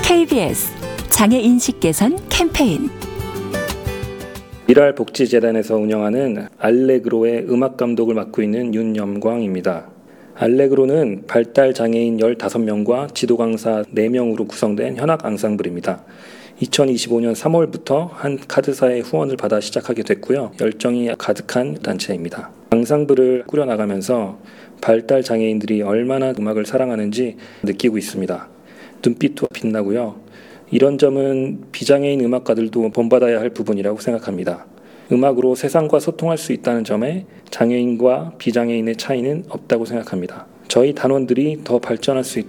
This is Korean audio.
KBS 장애인식 개선 캠페인. 미랄복지재단에서 운영하는 알레그로의 음악 감독을 맡고 있는 윤염광입니다. 알레그로는 발달 장애인 15명과 지도 강사 4명으로 구성된 현악 앙상블입니다. 2025년 3월부터 한 카드사의 후원을 받아 시작하게 됐고요. 열정이 가득한 단체입니다. 앙상블을 꾸려나가면서 발달 장애인들이 얼마나 음악을 사랑하는지 느끼고 있습니다. 눈빛도 빛나고요. 이런 점은 비장애인 음악가들도 본받아야 할 부분이라고 생각합니다. 음악으로 세상과 소통할 수 있다는 점에 장애인과 비장애인의 차이는 없다고 생각합니다. 저희 단원들이 더 발전할 수